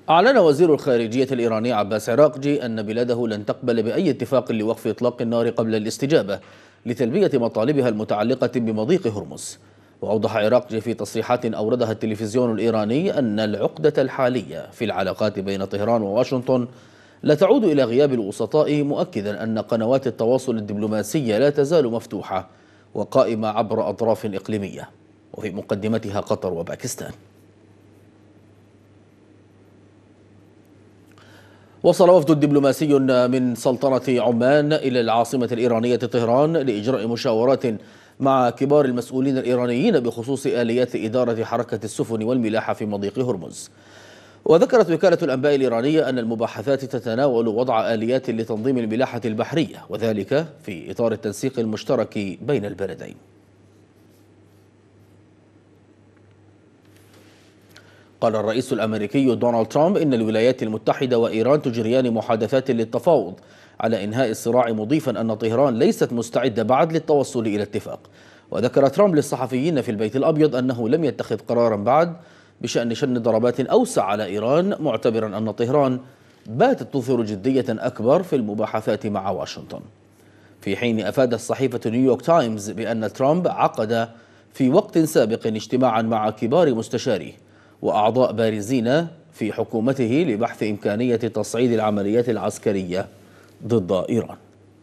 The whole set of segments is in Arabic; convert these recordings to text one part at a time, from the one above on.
أعلن وزير الخارجية الإيراني عباس عراقجي أن بلاده لن تقبل بأي اتفاق لوقف إطلاق النار قبل الاستجابة لتلبية مطالبها المتعلقة بمضيق هرمز. وأوضح عراقجي في تصريحات أوردها التلفزيون الإيراني أن العقدة الحالية في العلاقات بين طهران وواشنطن لا تعود إلى غياب الوسطاء، مؤكدا أن قنوات التواصل الدبلوماسية لا تزال مفتوحة وقائمة عبر أطراف إقليمية، وفي مقدمتها قطر وباكستان. وصل وفد دبلوماسي من سلطنة عمان إلى العاصمة الإيرانية طهران لإجراء مشاورات مع كبار المسؤولين الإيرانيين بخصوص آليات إدارة حركة السفن والملاحة في مضيق هرمز. وذكرت وكالة الأنباء الإيرانية أن المباحثات تتناول وضع آليات لتنظيم الملاحة البحرية، وذلك في إطار التنسيق المشترك بين البلدين. قال الرئيس الأمريكي دونالد ترامب إن الولايات المتحدة وإيران تجريان محادثات للتفاوض على إنهاء الصراع، مضيفا أن طهران ليست مستعدة بعد للتوصل إلى اتفاق. وذكر ترامب للصحفيين في البيت الأبيض أنه لم يتخذ قرارا بعد بشأن شن ضربات أوسع على إيران، معتبرا أن طهران باتت تظهر جدية أكبر في المباحثات مع واشنطن. في حين أفادت صحيفة نيويورك تايمز بأن ترامب عقد في وقت سابق اجتماعا مع كبار مستشاريه وأعضاء بارزين في حكومته لبحث إمكانية تصعيد العمليات العسكرية ضد إيران.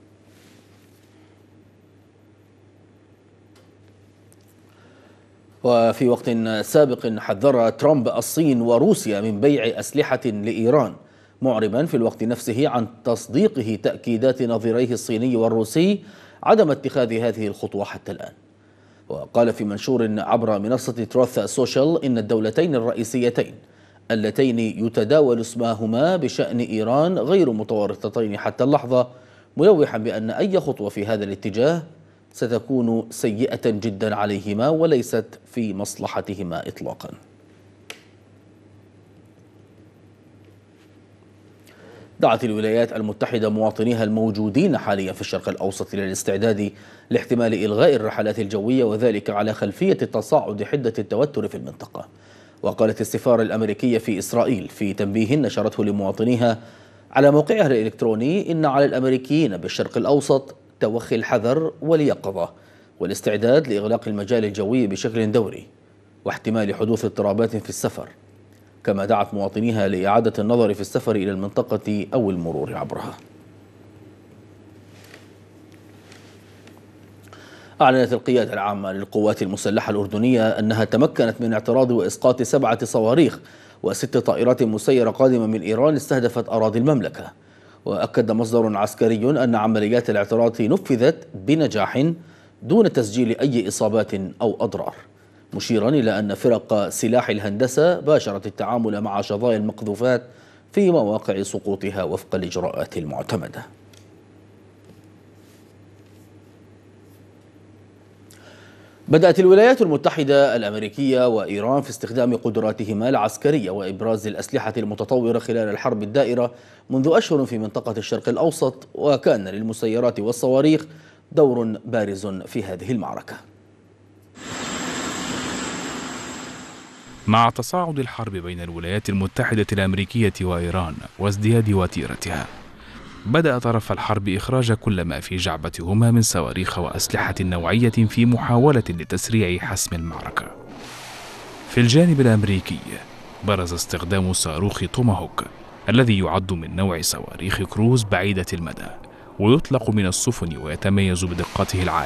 وفي وقت سابق حذر ترامب الصين وروسيا من بيع أسلحة لإيران، معربا في الوقت نفسه عن تصديقه تأكيدات نظيريه الصيني والروسي عدم اتخاذ هذه الخطوة حتى الآن. وقال في منشور عبر منصة تروث سوشيال إن الدولتين الرئيسيتين اللتين يتداول اسماهما بشأن إيران غير متورطتين حتى اللحظة، ملوحا بأن أي خطوة في هذا الاتجاه ستكون سيئة جدا عليهما وليست في مصلحتهما إطلاقا. دعت الولايات المتحدة مواطنيها الموجودين حاليا في الشرق الأوسط إلى الاستعداد لاحتمال إلغاء الرحلات الجوية، وذلك على خلفية تصاعد حدة التوتر في المنطقة. وقالت السفارة الأمريكية في إسرائيل في تنبيه نشرته لمواطنيها على موقعها الإلكتروني إن على الأمريكيين بالشرق الأوسط توخي الحذر واليقظة والاستعداد لإغلاق المجال الجوي بشكل دوري واحتمال حدوث اضطرابات في السفر، كما دعت مواطنيها لإعادة النظر في السفر إلى المنطقة أو المرور عبرها. أعلنت القيادة العامة للقوات المسلحة الأردنية أنها تمكنت من اعتراض وإسقاط 7 صواريخ و6 طائرات مسيرة قادمة من إيران استهدفت أراضي المملكة. وأكد مصدر عسكري أن عمليات الاعتراض نفذت بنجاح دون تسجيل أي إصابات أو أضرار، مشيرا إلى أن فرق سلاح الهندسة باشرت التعامل مع شظايا المقذوفات في مواقع سقوطها وفق الإجراءات المعتمدة. بدأت الولايات المتحدة الأمريكية وإيران في استخدام قدراتهما العسكرية وإبراز الأسلحة المتطورة خلال الحرب الدائرة منذ أشهر في منطقة الشرق الأوسط، وكان للمسيرات والصواريخ دور بارز في هذه المعركة. مع تصاعد الحرب بين الولايات المتحدة الأمريكية وإيران وازدياد وتيرتها، بدأ طرف الحرب إخراج كل ما في جعبتهما من صواريخ وأسلحة نوعية في محاولة لتسريع حسم المعركة. في الجانب الأمريكي برز استخدام صاروخ توماهوك الذي يعد من نوع صواريخ كروز بعيدة المدى ويطلق من السفن ويتميز بدقته العالية.